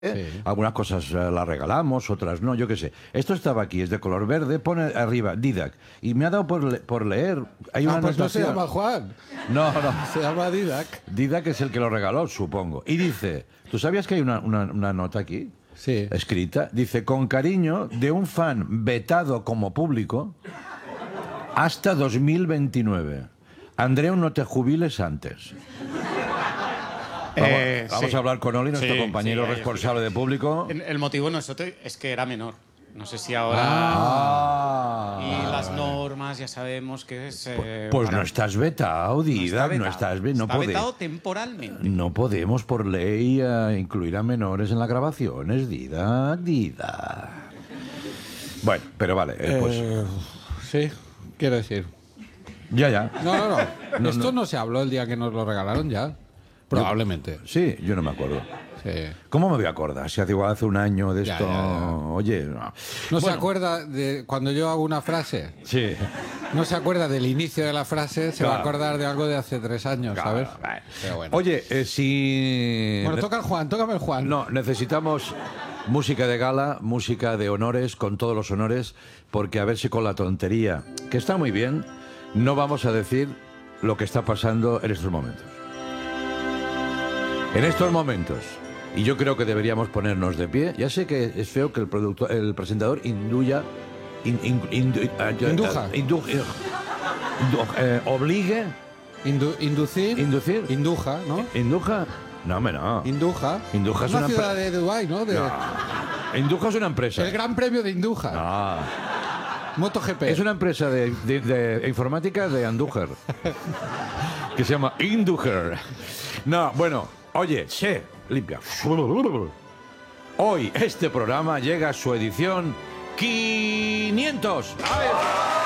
Sí. Algunas cosas las regalamos, otras no, yo qué sé. Esto estaba aquí, es de color verde, pone arriba Didac. Y me ha dado por leer. Hay una Pues no se anotación. llama Juan, No. se llama Didac. Didac es el que lo regaló, supongo. Y dice, ¿tú sabías que hay una nota aquí? Sí. Escrita. Dice, con cariño de un fan vetado como público hasta 2029. Andreu, no te jubiles antes. Vamos Sí. a hablar con Oli, nuestro Sí, compañero sí, responsable de público. El motivo no es otro, es que era menor. No sé si ahora... y las normas ya sabemos que es... Pues para- no estás vetado, Didac, no estás vetado. Está vetado temporalmente. No podemos por ley incluir a menores en las grabaciones, Didac. Bueno, pero vale, pues Sí, quiero decir. ya. No. No, Esto no. no se habló el día que nos lo regalaron ya. Probablemente. Sí, yo no me acuerdo. Sí. ¿Cómo me voy a acordar? Si hace igual hace un año de Ya, esto. ya. Oye, no. ¿No se Bueno, acuerda de cuando yo hago una frase? Sí. No se acuerda del inicio de la frase, se va a Claro. acordar de algo de hace 3 años, ¿sabes? Vale. Pero bueno. Oye, si. Bueno, toca el Juan, tócame el Juan. No, necesitamos música de gala, música de honores, con todos los honores, porque a ver si con la tontería, que está muy bien, no vamos a decir lo que está pasando en estos momentos. En estos momentos, y yo creo que deberíamos ponernos de pie, ya sé que es feo que el presentador induya... Induja. Obligue... Inducir. ¿Inducir? Induja, ¿no? ¿Induja? No, hombre, no. Induja. Induja es una ciudad de Dubái, ¿no? Induja es una empresa. El Gran Premio de Induja. Ah, MotoGP. es una empresa de informática de Andújar. Que se llama Indújar. No, bueno, oye, limpia. Hoy este programa llega a su edición 500. A ver.